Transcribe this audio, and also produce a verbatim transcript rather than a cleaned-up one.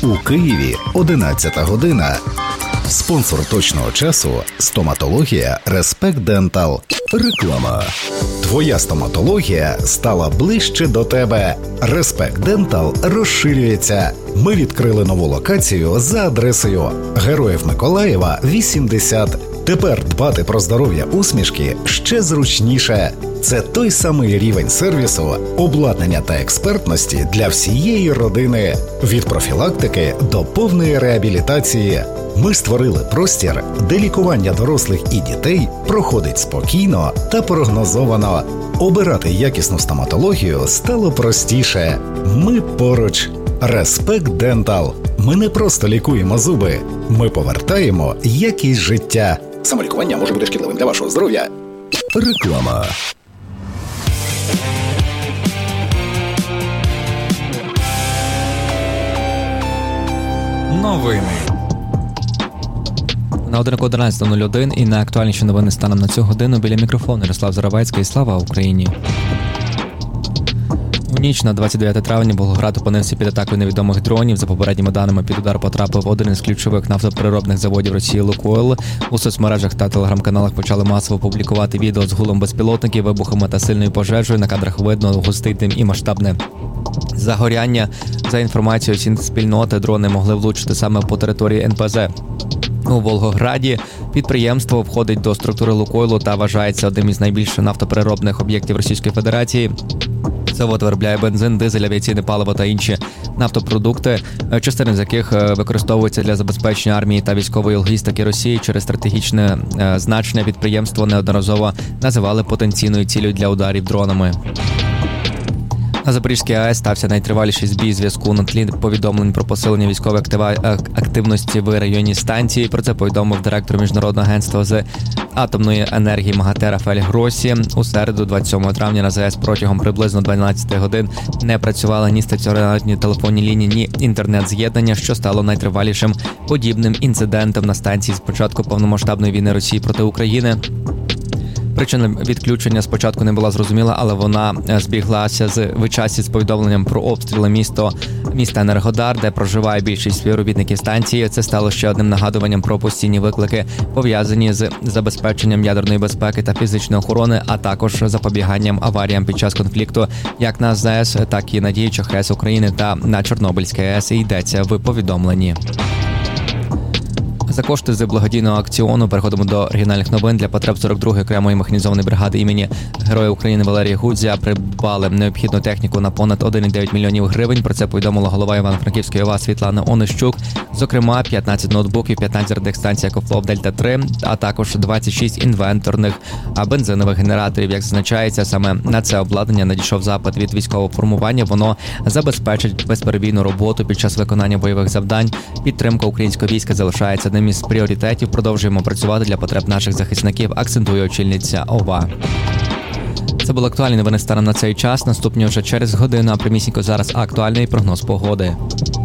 У Києві одинадцята година. Спонсор точного часу – стоматологія Respect Dental. Реклама. Твоя стоматологія стала ближче до тебе. Respect Dental розширюється. Ми відкрили нову локацію за адресою Героїв Миколаєва, вісімдесят. Тепер дбати про здоров'я усмішки ще зручніше. Це той самий рівень сервісу, обладнання та експертності для всієї родини. Від профілактики до повної реабілітації. Ми створили простір, де лікування дорослих і дітей проходить спокійно та прогнозовано. Обирати якісну стоматологію стало простіше. Ми поруч. Respect Dental. Ми не просто лікуємо зуби. Ми повертаємо якість життя. Самолікування може бути шкідливим для вашого здоров'я. Реклама. Новини. На годинку одинадцята нуль один і найактуальніші новини станом на цю годину. Біля мікрофону Ярослав Заравецький. Слава Україні! У ніч на двадцять дев'яте травня Болград опинився під атакою невідомих дронів. За попередніми даними, під удар потрапив один із ключових нафтопереробних заводів Росії «Лукойл». У соцмережах та телеграм-каналах почали масово публікувати відео з гулом безпілотників, вибухами та сильною пожежею. На кадрах видно густий дим і масштабне загоряння. За інформацією спільноти, дрони могли влучити саме по території ен пе зе. У Волгограді підприємство входить до структури «Лукойлу» та вважається одним із найбільш нафтопереробних об'єктів Російської Федерації. Завод виробляє бензин, дизель, авіаційне паливо та інші нафтопродукти, частини з яких використовуються для забезпечення армії та військової логістики Росії. Через стратегічне значення підприємство неодноразово називали потенційною цілею для ударів дронами. На Запорізькій АЕС стався найтриваліший збій зв'язку на тлі повідомлень про посилення військової активності в районі станції. Про це повідомив директор Міжнародного агентства з атомної енергії МАГАТЕ Рафаель Гроссі. У середу, двадцять сьомого травня, на ЗАЕС протягом приблизно дванадцяти годин не працювали ні стаціонарні телефонні лінії, ні інтернет-з'єднання, що стало найтривалішим подібним інцидентом на станції з початку повномасштабної війни Росії проти України. Причина відключення спочатку не була зрозуміла, але вона збіглася з в часі з повідомленням про обстріли місто, міста Енергодар, де проживає більшість співробітників станції. Це стало ще одним нагадуванням про постійні виклики, пов'язані з забезпеченням ядерної безпеки та фізичної охорони, а також запобіганням аваріям під час конфлікту як на ЗАЕС, так і на діючих АЕС України та на Чорнобильській АЕС, йдеться в повідомленні. За кошти з благодійного акціону переходимо до регіональних новин. Для потреб сорок другої окремої механізованої бригади імені Героя України Валерія Гудзя придбали необхідну техніку на понад один цілих дев'ять мільйонів гривень. Про це повідомила голова Івано-Франківської ОВА Світлана Онищук. Зокрема, п'ятнадцять ноутбуків, п'ятнадцять радіостанцій «Екофлоу Дельта три», а також двадцять шість інвенторних бензинових генераторів. Як зазначається, саме на це обладнання надійшов запит від військового формування. Воно забезпечить безперебійну роботу під час виконання бойових завдань. Підтримка українського війська залишається одним із пріоритетів. Продовжуємо працювати для потреб наших захисників, акцентує очільниця ОВА. Це були актуальні новини станом на цей час. Наступні вже через годину, а прямісінько зараз актуальний прогноз погоди.